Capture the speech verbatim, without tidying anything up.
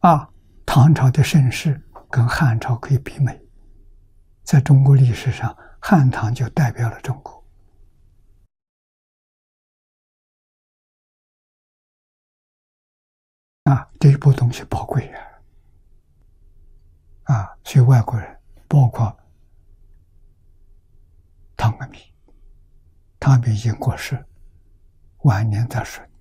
啊，唐朝的盛世跟汉朝可以媲美，在中国历史上，汉唐就代表了中国。啊，这一部东西宝贵呀！啊，所以外国人，包括汤恩比，汤恩比已经过世，晚年在说。